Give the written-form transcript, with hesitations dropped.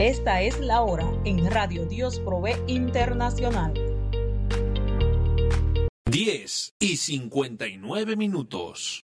Esta es la hora en Radio Dios Provee Internacional. 10:59.